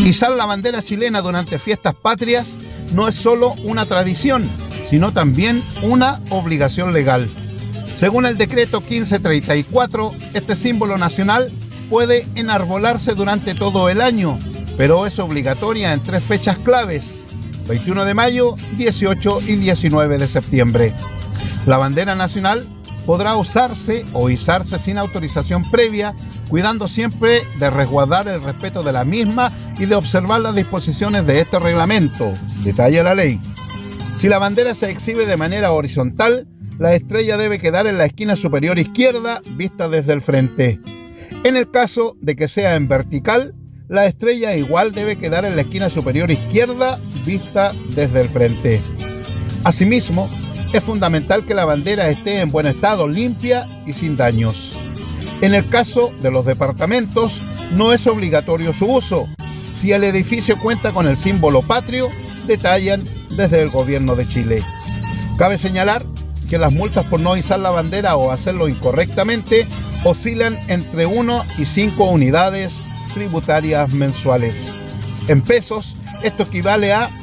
Izar la bandera chilena durante fiestas patrias no es solo una tradición, sino también una obligación legal. Según el decreto 1534, este símbolo nacional puede enarbolarse durante todo el año, pero es obligatoria en 3 fechas claves: 21 de mayo, 18 y 19 de septiembre. La bandera nacional podrá usarse o izarse sin autorización previa, cuidando siempre de resguardar el respeto de la misma y de observar las disposiciones de este reglamento, detalla la ley. Si la bandera se exhibe de manera horizontal, la estrella debe quedar en la esquina superior izquierda, vista desde el frente. En el caso de que sea en vertical, la estrella igual debe quedar en la esquina superior izquierda, vista desde el frente. Asimismo, es fundamental que la bandera esté en buen estado, limpia y sin daños. En el caso de los departamentos, no es obligatorio su uso. Si el edificio cuenta con el símbolo patrio, detallan desde el Gobierno de Chile. Cabe señalar que las multas por no izar la bandera o hacerlo incorrectamente oscilan entre 1 y 5 unidades tributarias mensuales. En pesos, esto equivale a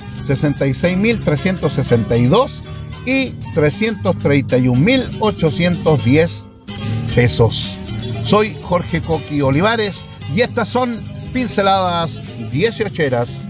66.362 y 331.810 pesos. Soy Jorge Coqui Olivares y estas son Pinceladas 18eras.